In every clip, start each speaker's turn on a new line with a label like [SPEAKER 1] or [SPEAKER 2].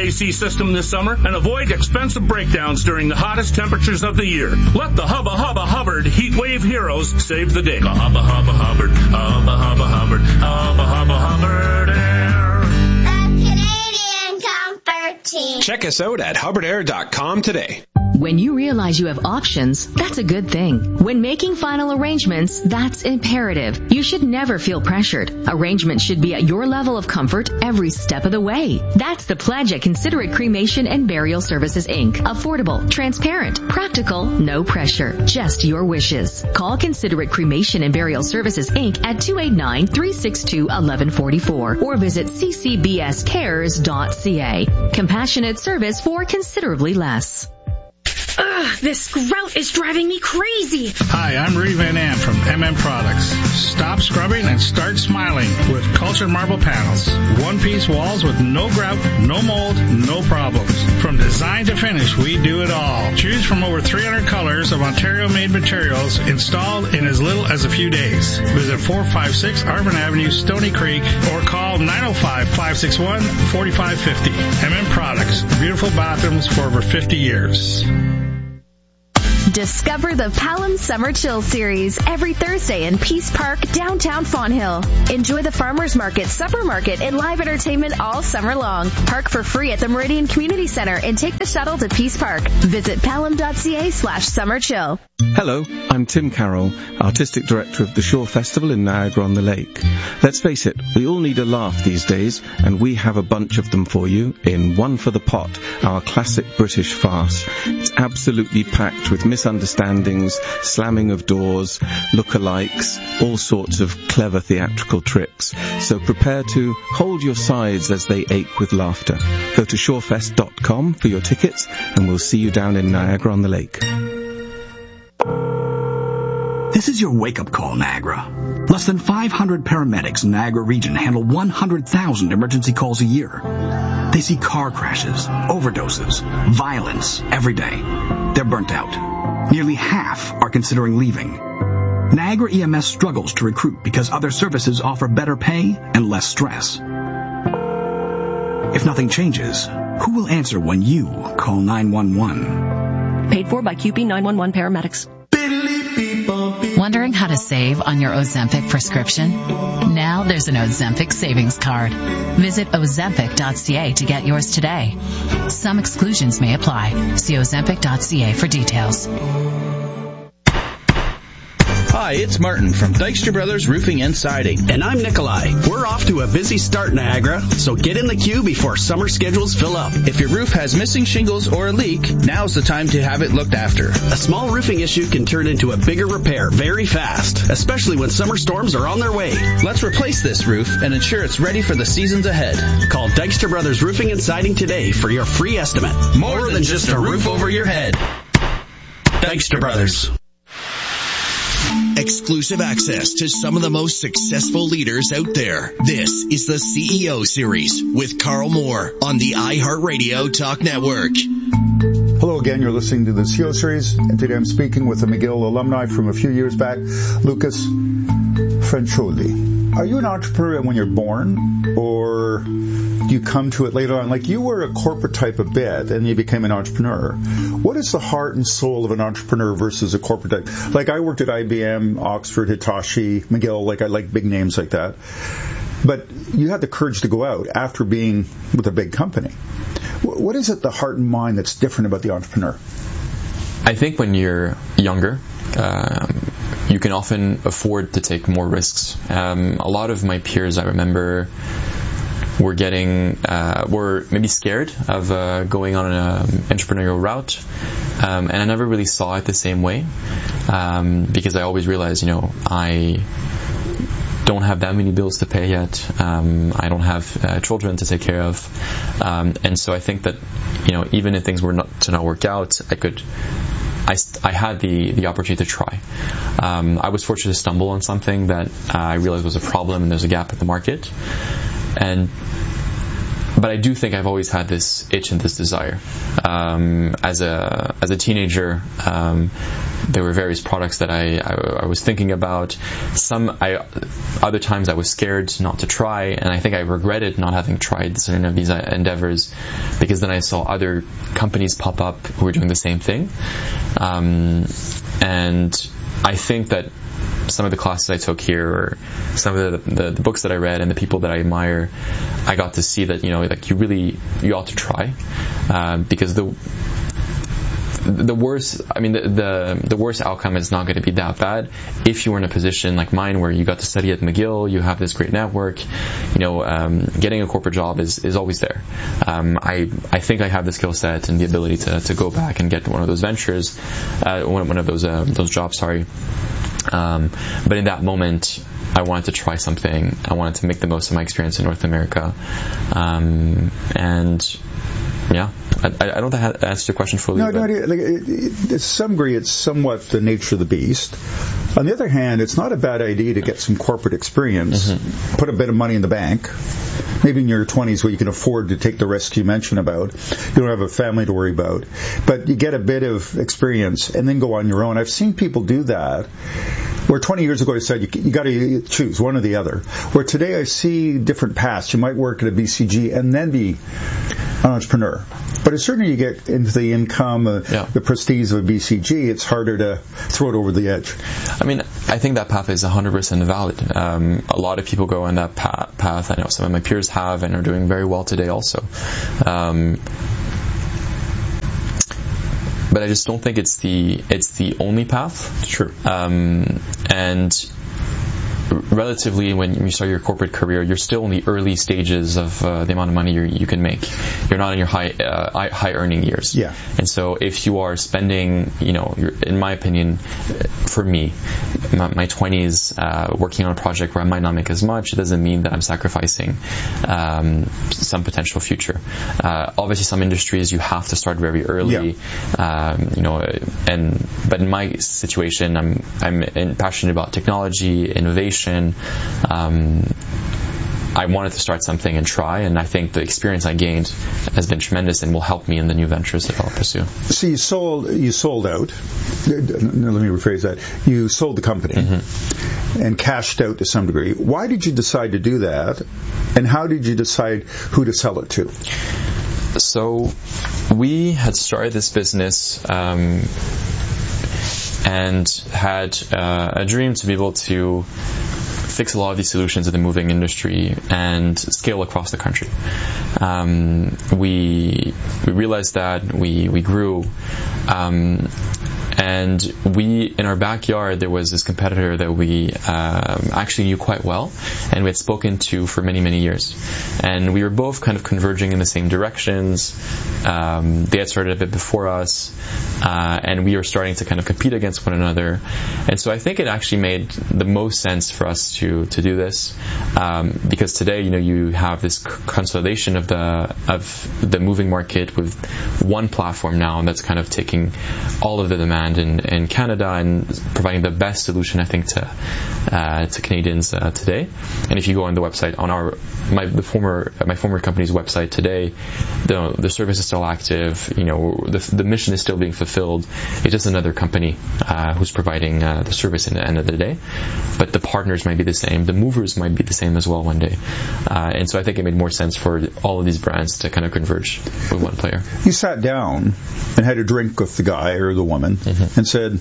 [SPEAKER 1] AC system this summer and avoid expensive breakdowns during the hottest temperatures of the year. Let the Hubba Hubba Hubbard Heat Wave heroes save the day. Hubba Hubba Hubbard, Hubba Hubba Hubbard, Hubba Hubba Hubbard Air.
[SPEAKER 2] The Canadian Comfort Team.
[SPEAKER 3] Check us out at hubbardair.com today.
[SPEAKER 4] When you realize you have options, that's a good thing. When making final arrangements, that's imperative. You should never feel pressured. Arrangements should be at your level of comfort every step of the way. That's the pledge at Considerate Cremation and Burial Services, Inc. Affordable, transparent, practical, no pressure. Just your wishes. Call Considerate Cremation and Burial Services, Inc. at 289-362-1144 or visit ccbscares.ca. Compassionate service for considerably less.
[SPEAKER 5] Ugh, this grout is driving me crazy.
[SPEAKER 6] Hi, I'm Rudy Van Am from MM Products. Stop scrubbing and start smiling with cultured marble panels. One-piece walls with no grout, no mold, no problems. From design to finish, we do it all. Choose from over 300 colors of Ontario-made materials installed in as little as a few days. Visit 456 Arvin Avenue, Stony Creek, or call 905-561-4550. MM Products. Beautiful bathrooms for over 50 years.
[SPEAKER 7] Discover the Palam Summer Chill Series every Thursday in Peace Park, downtown Fonthill. Enjoy the farmers market, supper market, and live entertainment all summer long. Park for free at the Meridian Community Center and take the shuttle to Peace Park. Visit palam.ca/summerchill.
[SPEAKER 8] Hello, I'm Tim Carroll, Artistic Director of the Shore Festival in Niagara-on-the-Lake. Let's face it, we all need a laugh these days, and we have a bunch of them for you in One for the Pot, our classic British farce. It's absolutely packed with misunderstandings, slamming of doors, lookalikes, all sorts of clever theatrical tricks. So prepare to hold your sides as they ache with laughter. Go to shorefest.com for your tickets, and we'll see you down in Niagara-on-the-Lake.
[SPEAKER 9] This is your wake-up call, Niagara. Less than 500 paramedics in Niagara region handle 100,000 emergency calls a year. They see car crashes, overdoses, violence every day. They're burnt out. Nearly half are considering leaving. Niagara EMS struggles to recruit because other services offer better pay and less stress. If nothing changes, who will answer when you call 911?
[SPEAKER 10] Paid for by QP 911 paramedics.
[SPEAKER 11] Wondering how to save on your Ozempic prescription? Now there's an Ozempic savings card. Visit ozempic.ca to get yours today. Some exclusions may apply. See ozempic.ca for details.
[SPEAKER 12] Hi, it's Martin from Dykstra Brothers Roofing and Siding.
[SPEAKER 13] And I'm Nikolai. We're off to a busy start, Niagara, so get in the queue before summer schedules fill up.
[SPEAKER 12] If your roof has missing shingles or a leak, now's the time to have it looked after.
[SPEAKER 13] A small roofing issue can turn into a bigger repair very fast, especially when summer storms are on their way.
[SPEAKER 12] Let's replace this roof and ensure it's ready for the seasons ahead.
[SPEAKER 13] Call Dykstra Brothers Roofing and Siding today for your free estimate.
[SPEAKER 12] More than just a roof over your head.
[SPEAKER 13] Dykstra Brothers.
[SPEAKER 14] Exclusive access to some of the most successful leaders out there. This is the CEO Series with Carl Moore on the iHeartRadio Talk Network.
[SPEAKER 15] Hello again, you're listening to the CEO Series, and today I'm speaking with a McGill alumni from a few years back, Lucas Francioli. Are you an entrepreneur when you're born, or do you come to it later on? Like, you were a corporate type of bit, and you became an entrepreneur. What is the heart and soul of an entrepreneur versus a corporate type? Like, I worked at IBM, Oxford, Hitachi, McGill, like, I like big names like that. But you had the courage to go out after being with a big company. What is it, the heart and mind, that's different about the entrepreneur?
[SPEAKER 16] I think when you're younger, you can often afford to take more risks. A lot of my peers, I remember, were maybe scared of going on an entrepreneurial route, and I never really saw it the same way, because I always realized, I don't have that many bills to pay yet. I don't have children to take care of, and so I think that even if things were not to work out, I had the opportunity to try. I was fortunate to stumble on something that I realized was a problem and there's a gap in the market. And but I do think I've always had this itch and this desire. As a teenager, there were various products that I was thinking about. Other times I was scared not to try, and I think I regretted not having tried certain of these endeavors, because then I saw other companies pop up who were doing the same thing. And I think that some of the classes I took here, or some of the books that I read, and the people that I admire, I got to see that, like you ought to try, because the worst, the worst outcome is not going to be that bad if you were in a position like mine where you got to study at McGill, you have this great network, getting a corporate job is always there. I think I have the skill set and the ability to go back and get one of those ventures, one of those jobs, sorry. But in that moment, I wanted to try something. I wanted to make the most of my experience in North America. And yeah, I don't think I answered your question fully.
[SPEAKER 15] No, to some degree, it's somewhat the nature of the beast. On the other hand, it's not a bad idea to get some corporate experience, put a bit of money in the bank, maybe in your 20s where you can afford to take the risks you mentioned about. You don't have a family to worry about. But you get a bit of experience and then go on your own. I've seen people do that. Where 20 years ago I said you got to choose one or the other. Where today I see different paths. You might work at a BCG and then be an entrepreneur. But as soon as you get into the income, the prestige of a BCG, it's harder to throw it over the edge.
[SPEAKER 16] I think that path is 100% valid. A lot of people go on that path. I know some of my peers have and are doing very well today also. But I just don't think it's the only path.
[SPEAKER 15] True.
[SPEAKER 16] And relatively, when you start your corporate career, you're still in the early stages of the amount of money you can make. You're not in your high earning years.
[SPEAKER 15] Yeah.
[SPEAKER 16] And so if you are spending, in my opinion, for me, my 20s working on a project where I might not make as much, it doesn't mean that I'm sacrificing some potential future. Obviously, some industries you have to start very early. Yeah. But in my situation, I'm passionate about technology, innovation. I wanted to start something and try, and I think the experience I gained has been tremendous and will help me in the new ventures that I'll pursue.
[SPEAKER 15] So you sold out. Let me rephrase that. You sold the company and cashed out to some degree. Why did you decide to do that, and how did you decide who to sell it to?
[SPEAKER 16] So we had started this business and had a dream to be able to fix a lot of these solutions in the moving industry and scale across the country. We realized that we grew, and in our backyard there was this competitor that we actually knew quite well, and we had spoken to for many, many years. And we were both kind of converging in the same directions. They had started a bit before us, and we were starting to kind of compete against one another. And so I think it actually made the most sense for us to do this, because today, you have this consolidation of the moving market with one platform now, and that's kind of taking all of the demand in Canada and providing the best solution, I think, to Canadians today. And if you go on the website, on my former company's website today, the service is still active. The mission is still being fulfilled. It's just another company who's providing the service in the end of the day. But the partners might be the same. The movers might be the same as well one day. And so I think it made more sense for all of these brands to kind of converge with one player.
[SPEAKER 15] You sat down and had a drink with the guy or the woman and said,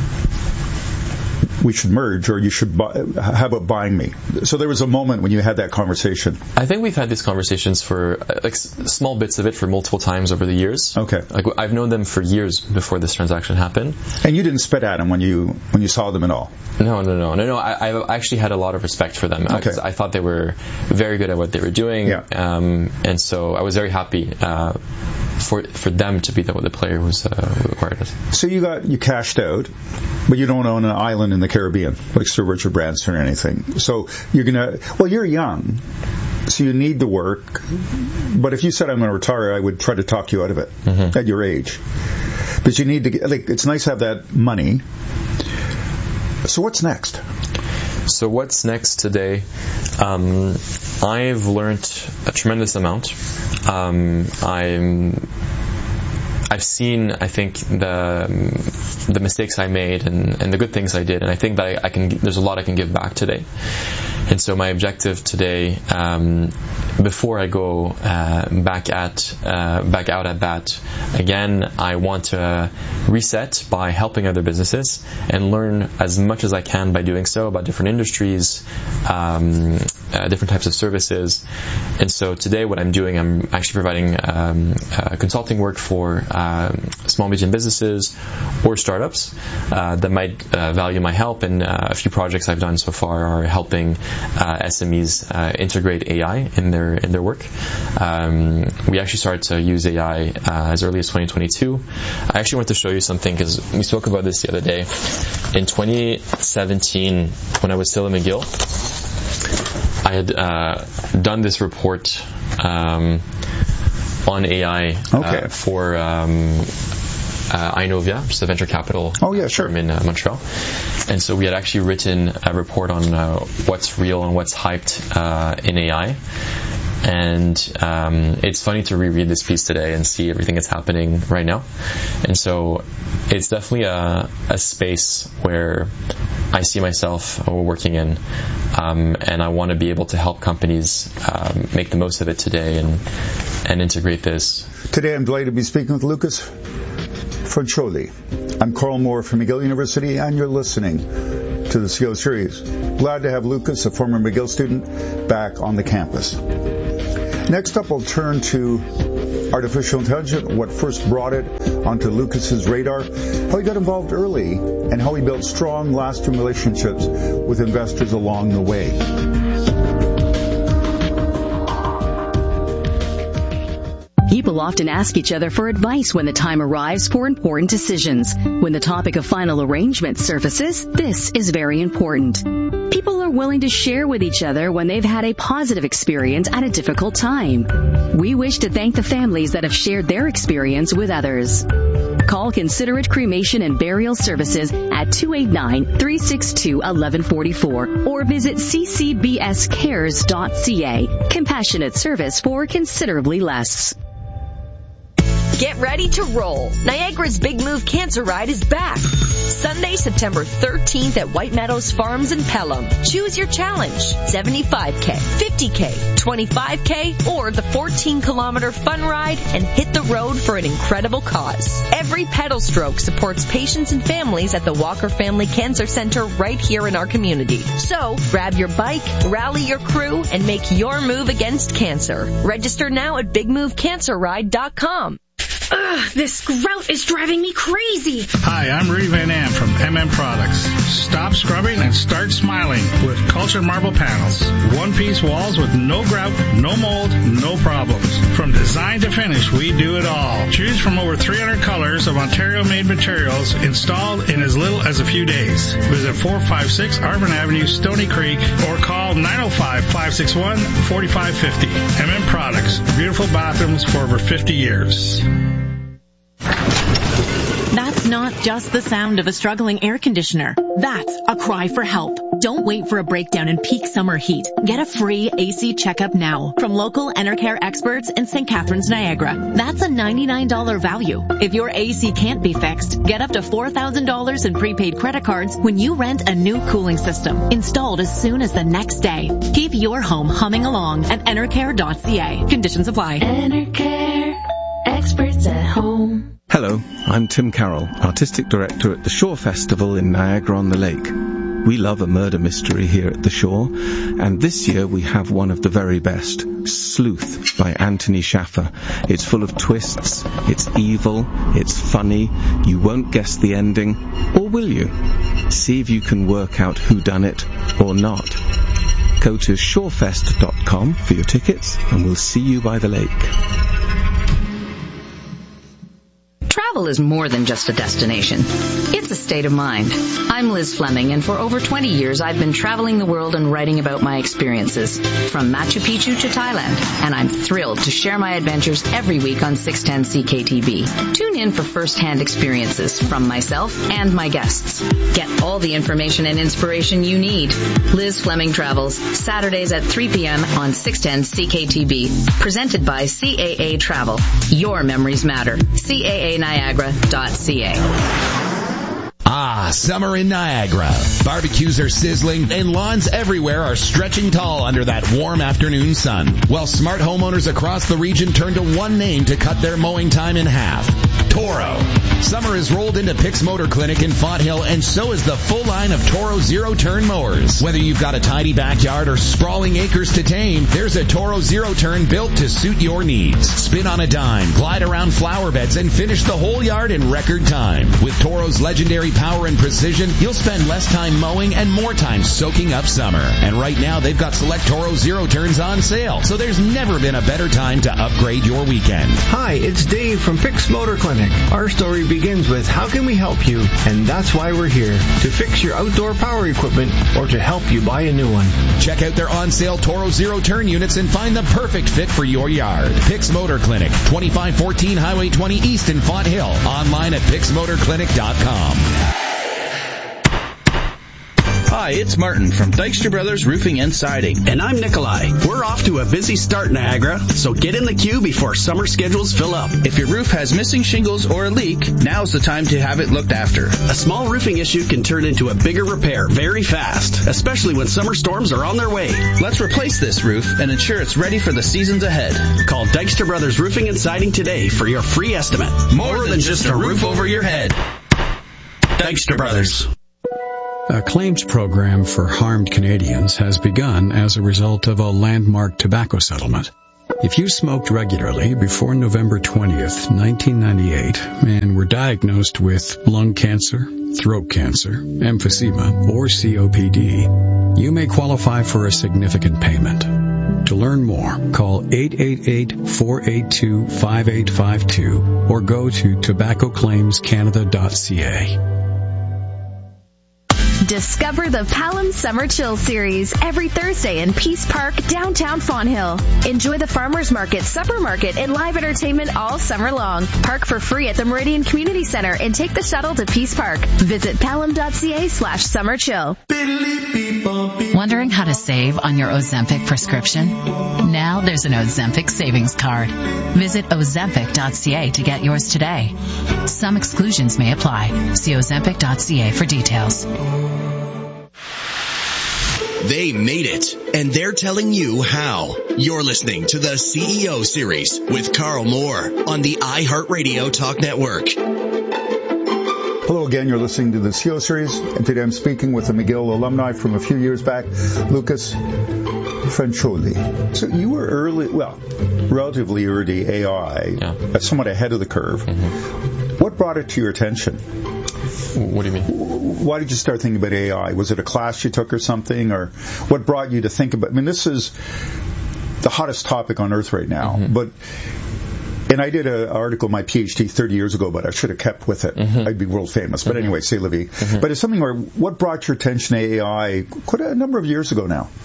[SPEAKER 15] we should merge, or you should how about buying me? So there was a moment when you had that conversation.
[SPEAKER 16] I think we've had these conversations for small bits of it for multiple times over the years.
[SPEAKER 15] Okay.
[SPEAKER 16] I've known them for years before this transaction happened.
[SPEAKER 15] And you didn't spit at them when you saw them at all? No.
[SPEAKER 16] I actually had a lot of respect for them.
[SPEAKER 15] Okay.
[SPEAKER 16] I thought they were very good at what they were doing.
[SPEAKER 15] Yeah.
[SPEAKER 16] And so I was very happy for them to be the player who's acquired us.
[SPEAKER 15] So you cashed out, but you don't own an island in the Caribbean like Sir Richard Branson or anything. So you're young, so you need to work. But if you said I'm going to retire, I would try to talk you out of it at your age. But you need to it's nice to have that money. So what's next?
[SPEAKER 16] So what's next today? I've learned a tremendous amount. I've seen, I think, the mistakes I made and the good things I did, and I think that there's a lot I can give back today. And so my objective today, before I go back out at bat again, I want to reset by helping other businesses and learn as much as I can by doing so about different industries, different types of services. And so today what I'm doing, I'm actually providing consulting work for small, medium businesses or startups that might value my help, and a few projects I've done so far are helping SMEs integrate AI in their work. We actually started to use AI as early as 2022. I actually want to show you something because we spoke about this the other day. In 2017, when I was still at McGill, I had done this report on AI for Inovia, which is a venture capital firm in Montreal. And so we had actually written a report on what's real and what's hyped in AI. And it's funny to reread this piece today and see everything that's happening right now. And so it's definitely a space where I see myself working in, and I want to be able to help companies make the most of it today and integrate this.
[SPEAKER 15] Today I'm delighted to be speaking with Lucas Francioli. I'm Carl Moore from McGill University, and you're listening to the CEO Series. Glad to have Lucas, a former McGill student, back on the campus. Next up, we'll turn to artificial intelligence, what first brought it onto Lucas's radar, how he got involved early, and how he built strong, lasting relationships with investors along the way.
[SPEAKER 4] People often ask each other for advice when the time arrives for important decisions. When the topic of final arrangement surfaces, this is very important. People are willing to share with each other when they've had a positive experience at a difficult time. We wish to thank the families that have shared their experience with others. Call Considerate Cremation and Burial Services at 289-362-1144 or visit ccbscares.ca. Compassionate service for considerably less.
[SPEAKER 17] Get ready to roll. Niagara's Big Move Cancer Ride is back. Sunday, September 13th at White Meadows Farms in Pelham. Choose your challenge. 75K, 50K, 25K, or the 14-kilometer fun ride and hit the road for an incredible cause. Every pedal stroke supports patients and families at the Walker Family Cancer Center right here in our community. So, grab your bike, rally your crew, and make your move against cancer. Register now at bigmovecancerride.com.
[SPEAKER 5] Ugh, this grout is driving me crazy.
[SPEAKER 6] Hi, I'm Rudy Van Am from MM Products. Stop scrubbing and start smiling with cultured marble panels. One-piece walls with no grout, no mold, no problems. From design to finish, we do it all. Choose from over 300 colors of Ontario-made materials installed in as little as a few days. Visit 456 Arvin Avenue, Stony Creek, or call 905-561-4550. MM Products. Beautiful bathrooms for over 50 years.
[SPEAKER 11] That's not just the sound of a struggling air conditioner. That's a cry for help. Don't wait for a breakdown in peak summer heat. Get a free AC checkup now from local Enercare experts in St. Catharines, Niagara. That's a $99 value. If your AC can't be fixed, get up to $4,000 in prepaid credit cards when you rent a new cooling system, installed as soon as the next day. Keep your home humming along at enercare.ca. Conditions apply.
[SPEAKER 4] Enercare, experts at home.
[SPEAKER 8] Hello, I'm Tim Carroll, Artistic Director at the Shore Festival in Niagara-on-the-Lake. We love a murder mystery here at the Shore, and this year we have one of the very best, Sleuth by Anthony Shaffer. It's full of twists, it's evil, it's funny, you won't guess the ending, or will you? See if you can work out who done it or not. Go to shorefest.com for your tickets, and we'll see you by the lake.
[SPEAKER 18] Travel is more than just a destination. It's a
[SPEAKER 4] state of mind. I'm Liz Fleming, and for over 20 years I've been traveling the world and writing about my experiences, from Machu Picchu to Thailand, and I'm thrilled to share my adventures every week on 610 CKTB. Tune in for first-hand experiences from myself and my guests. Get all the information and inspiration you need. Liz Fleming Travels, Saturdays at 3 p.m. on 610 CKTB, presented by CAA Travel. Your memories matter. CAANiagara.ca.
[SPEAKER 14] Ah, summer in Niagara. Barbecues are sizzling and lawns everywhere are stretching tall under that warm afternoon sun. While smart homeowners across the region turn to one name to cut their mowing time in half. Toro. Summer has rolled into Pick's Motor Clinic in Fonthill, and so is the full line of Toro zero-turn mowers. Whether you've got a tidy backyard or sprawling acres to tame, there's a Toro zero-turn built to suit your needs. Spin on a dime, glide around flower beds, and finish the whole yard in record time. With Toro's legendary power and precision, you'll spend less time mowing and more time soaking up summer. And right now, they've got select Toro zero-turns on sale, so there's never been a better time to upgrade your weekend.
[SPEAKER 18] Hi, it's Dave from Pick's Motor Clinic. Our story begins with how can we help you, and that's why we're here, to fix your outdoor power equipment or to help you buy a new one.
[SPEAKER 14] Check out their on-sale Toro zero-turn units and find the perfect fit for your yard. Pick's Motor Clinic, 2514 Highway 20 East in Fonthill. Online at picksmotorclinic.com.
[SPEAKER 12] Hi, it's Martin from Dykstra Brothers Roofing and Siding.
[SPEAKER 13] And I'm Nikolai. We're off to a busy start, Niagara, so get in the queue before summer schedules fill up.
[SPEAKER 12] If your roof has missing shingles or a leak, now's the time to have it looked after.
[SPEAKER 13] A small roofing issue can turn into a bigger repair very fast, especially when summer storms are on their way.
[SPEAKER 12] Let's replace this roof and ensure it's ready for the seasons ahead.
[SPEAKER 13] Call Dykstra Brothers Roofing and Siding today for your free estimate.
[SPEAKER 12] More than just a roof over your head.
[SPEAKER 13] Dykstra Brothers.
[SPEAKER 19] A claims program for harmed Canadians has begun as a result of a landmark tobacco settlement. If you smoked regularly before November 20th, 1998, and were diagnosed with lung cancer, throat cancer, emphysema, or COPD, you may qualify for a significant payment. To learn more, call 888-482-5852 or go to tobaccoclaimscanada.ca.
[SPEAKER 7] Discover the Palam Summer Chill Series every Thursday in Peace Park, downtown Fonthill. Enjoy the farmers market, supper market, and live entertainment all summer long. Park for free at the Meridian Community Center and take the shuttle to Peace Park. Visit palam.ca/summerchill.
[SPEAKER 11] Wondering how to save on your Ozempic prescription? Now there's an Ozempic savings card. Visit ozempic.ca to get yours today. Some exclusions may apply. See ozempic.ca for details.
[SPEAKER 14] They made it, and they're telling you how. You're listening to the CEO Series with Carl Moore on the iHeartRadio Talk Network.
[SPEAKER 15] Hello again, you're listening to the CEO Series, and today I'm speaking with a McGill alumni from a few years back, Lucas Francioli. So you were relatively early AI, somewhat ahead of the curve. Mm-hmm. What brought it to your attention?
[SPEAKER 16] What do you mean?
[SPEAKER 15] Why did you start thinking about AI? Was it a class you took or something? Or what brought you to think about... I mean, this is the hottest topic on earth right now. Mm-hmm. And I did an article, my PhD, 30 years ago, but I should have kept with it. Mm-hmm. I'd be world famous. But anyway, c'est la vie. Mm-hmm. But it's something where, what brought your attention to AI quite a number of years ago now?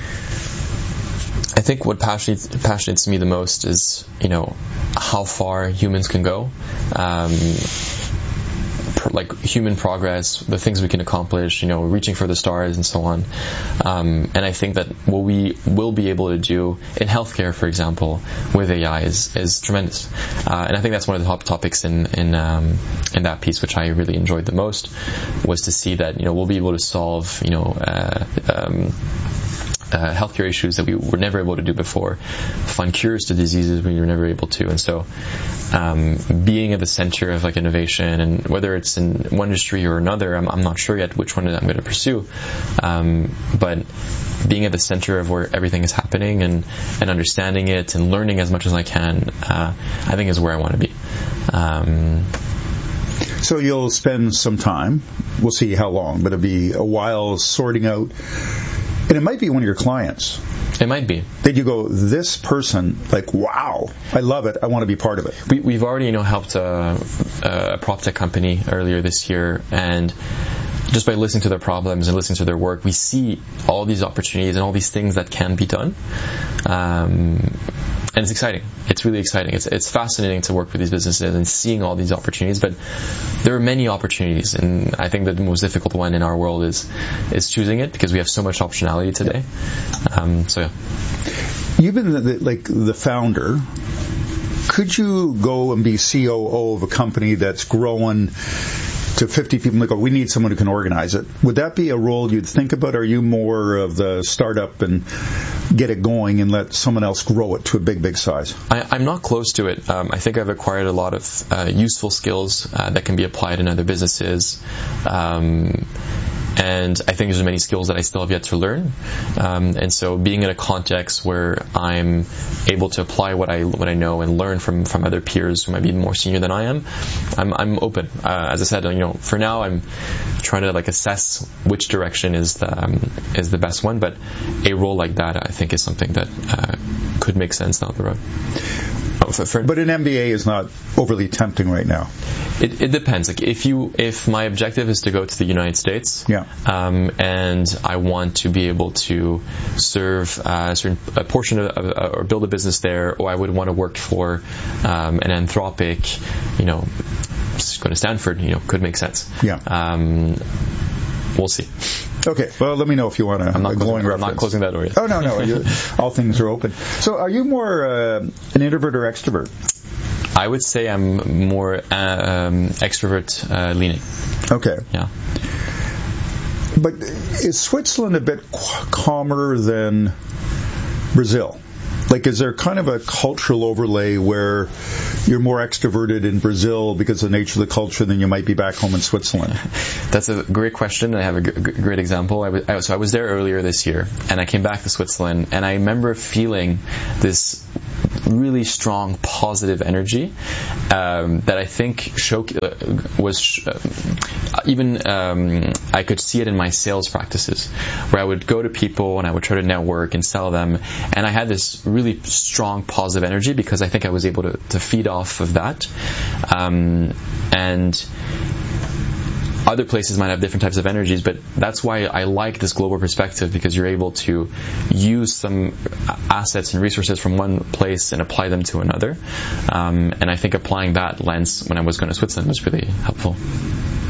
[SPEAKER 16] I think what passionates me the most is, how far humans can go. Like human progress, the things we can accomplish, reaching for the stars and so on. And I think that what we will be able to do in healthcare, for example, with AI is tremendous. And I think that's one of the top topics in that piece, which I really enjoyed the most, was to see that, we'll be able to solve, healthcare issues that we were never able to do before, find cures to diseases we were never able to. And so being at the center of innovation, and whether it's in one industry or another, I'm not sure yet which one I'm going to pursue, but being at the center of where everything is happening and understanding it and learning as much as I can, I think is where I want to be.
[SPEAKER 15] So you'll spend some time, we'll see how long, but it'll be a while sorting out. And it might be one of your clients.
[SPEAKER 16] It might be.
[SPEAKER 15] Did you go, this person, like, wow, I love it, I want to be part of it?
[SPEAKER 16] We've already, helped a prop tech company earlier this year, and just by listening to their problems and listening to their work, we see all these opportunities and all these things that can be done. And it's exciting. It's really exciting. It's fascinating to work with these businesses and seeing all these opportunities. But there are many opportunities, and I think that the most difficult one in our world is choosing it, because we have so much optionality today. So yeah.
[SPEAKER 15] You've been the founder. Could you go and be COO of a company that's growing to 50 people and go, we need someone who can organize it? Would that be a role you'd think about? Or are you more of the startup and get it going and let someone else grow it to a big size?
[SPEAKER 16] I'm not close to it. I think I've acquired a lot of useful skills that can be applied in other businesses. And I think there's many skills that I still have yet to learn. And so being in a context where I'm able to apply what I know and learn from other peers who might be more senior than I am, I'm open. As I said, for now I'm trying to assess which direction is the best one, but a role like that I think is something that could make sense down the road.
[SPEAKER 15] But an MBA is not overly tempting right now.
[SPEAKER 16] It depends. If my objective is to go to the United States, and I want to be able to serve a portion of or build a business there, or I would want to work for an Anthropic, going to Stanford, could make sense. We'll see.
[SPEAKER 15] Okay, well, let me know if you want a glowing reference.
[SPEAKER 16] I'm not closing that door yet.
[SPEAKER 15] Oh, no. All things are open. So are you more an introvert or extrovert?
[SPEAKER 16] I would say I'm more extrovert leaning.
[SPEAKER 15] Okay.
[SPEAKER 16] Yeah.
[SPEAKER 15] But is Switzerland a bit calmer than Brazil? Is there kind of a cultural overlay where you're more extroverted in Brazil because of the nature of the culture than you might be back home in Switzerland?
[SPEAKER 16] That's a great question. I have a great example. So I was there earlier this year, and I came back to Switzerland, and I remember feeling this really strong positive energy that I think was I could see it in my sales practices, where I would go to people and I would try to network and sell them, and I had this really strong positive energy because I think I was able to feed off of that. And other places might have different types of energies, but that's why I like this global perspective, because you're able to use some assets and resources from one place and apply them to another. And I think applying that lens when I was going to Switzerland was really helpful.